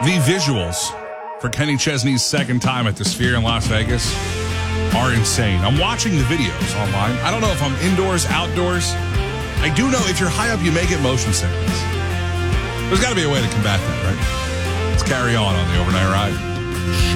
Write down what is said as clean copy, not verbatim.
The visuals for Kenny Chesney's second time at the Sphere in Las Vegas are insane. I'm watching the videos online. I don't know if I'm indoors, outdoors. I do know if you're high up, you may get motion sickness. There's got to be a way to combat that, right? Let's carry on the overnight ride.